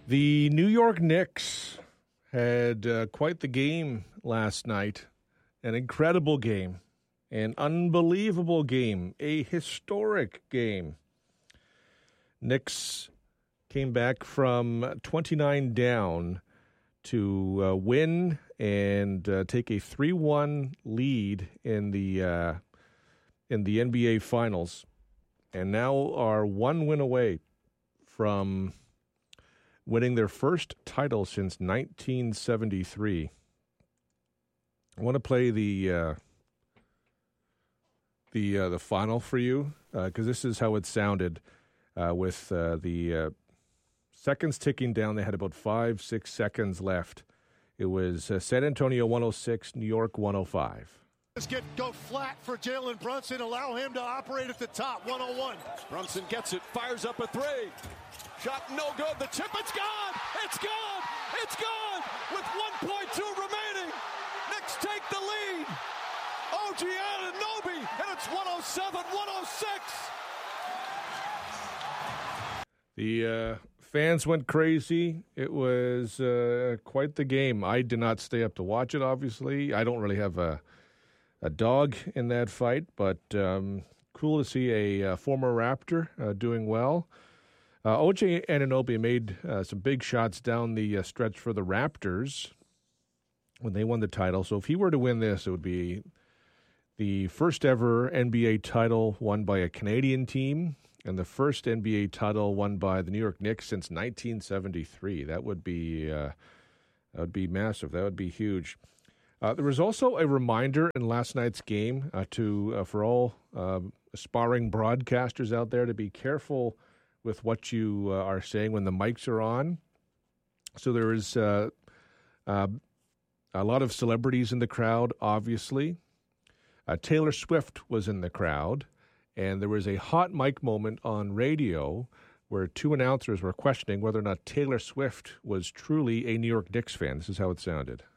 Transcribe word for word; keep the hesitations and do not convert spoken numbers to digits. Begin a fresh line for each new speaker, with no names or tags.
The New York Knicks had uh, quite the game last night. An incredible game. An unbelievable game. A historic game. Knicks came back from twenty-nine down to uh, win and uh, take a three one lead in the uh, in the N B A Finals, and now are one win away from winning their first title since nineteen seventy-three. I want to play the uh, the uh, the final for you because uh, this is how it sounded uh, with uh, the uh, seconds ticking down. They had about five, six seconds left. It was uh, San Antonio one oh six, New York one oh five.
Let's get go flat for Jalen Brunson. Allow him to operate at the top. one oh one.
Brunson gets it, fires up a three. Shot no good. The chip, it's gone. It's gone. It's gone. With one point two remaining, Knicks take the lead. O G Anunoby, and it's one oh seven one oh six.
The uh, fans went crazy. It was uh, quite the game. I did not stay up to watch it, obviously. I don't really have a a dog in that fight, but um, cool to see a, uh former Raptor uh, doing well. Uh, O G Anunoby made uh, some big shots down the uh, stretch for the Raptors when they won the title. So if he were to win this, it would be the first ever N B A title won by a Canadian team and the first N B A title won by the New York Knicks since nineteen seventy-three. That would be uh, that would be massive. That would be huge. Uh, there was also a reminder in last night's game uh, to uh, for all uh, aspiring broadcasters out there to be careful with what you uh, are saying when the mics are on. So there is uh, uh, a lot of celebrities in the crowd, obviously. Uh, Taylor Swift was in the crowd, and there was a hot mic moment on radio where two announcers were questioning whether or not Taylor Swift was truly a New York Knicks fan. This is how it sounded.